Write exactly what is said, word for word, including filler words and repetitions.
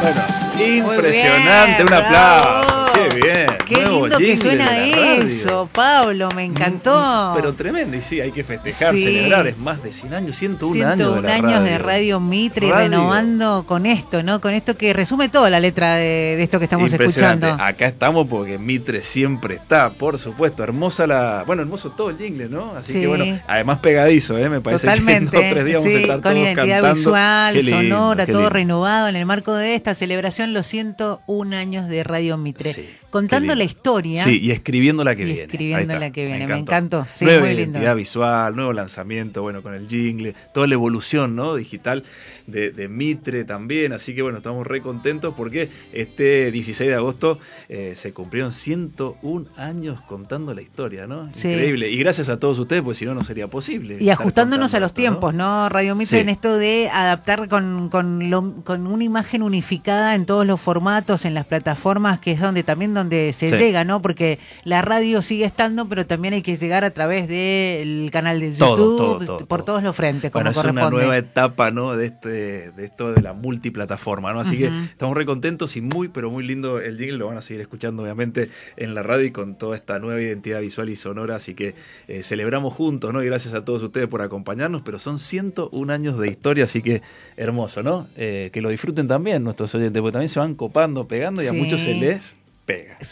Bueno, impresionante, bien, un aplauso. Bravo. Qué bien. Qué Nuevo lindo que jingle suena de la eso, radio. Pablo, me encantó. Pero tremendo, y sí, hay que festejar, Sí. celebrar, es más de cien años, ciento uno años de ciento uno la años radio. de Radio Mitre, Radio. renovando con esto, ¿no? Con esto que resume toda la letra de, de esto que estamos Impresionante. escuchando. Acá estamos porque Mitre siempre está, por supuesto. Hermosa la. Bueno, hermoso todo el jingle, ¿no? Así Sí. que bueno, además pegadizo, ¿eh? Me parece Totalmente, que en dos tres días vamos a sí, estar con todos identidad cantando. visual, Qué lindo, sonora, qué todo lindo. renovado en el marco de esta celebración, los ciento uno años de Radio Mitre. Sí, contando qué lindo. la historia. Sí, y escribiendo la que Y viene. escribiendo Ahí está, la que viene, me encantó. encantó. Sí, Nueva muy lindo. identidad visual, nuevo lanzamiento, bueno, con el jingle, toda la evolución, ¿no? Digital de, de Mitre también. Así que bueno, estamos re contentos porque este dieciséis de agosto eh, se cumplieron ciento uno años contando la historia, ¿no? Sí. Increíble. Y gracias a todos ustedes, pues si no, no sería posible. Y estar ajustándonos contando a los esto, tiempos, ¿no? Radio Mitre Sí. en esto de adaptar con, con, lo- con una imagen unificada en todos los formatos, en las plataformas, que es donde también donde se Sí. llega, ¿no? Porque la radio sigue estando, pero también hay que llegar a través del canal de Todo, YouTube, todo, todo, por todo. todos los frentes, como Bueno, es corresponde. una nueva etapa, ¿no? De este, de esto de la multiplataforma, ¿no? Así Ujú. que estamos re contentos y muy, pero muy lindo el jingle. Lo van a seguir escuchando, obviamente, en la radio y con toda esta nueva identidad visual y sonora. Así que eh, celebramos juntos, ¿no? Y gracias a todos ustedes por acompañarnos. Pero son ciento uno años de historia, así que hermoso, ¿no? Eh, que lo disfruten también nuestros oyentes, porque también se van copando, pegando y a Sí. muchos se les pega.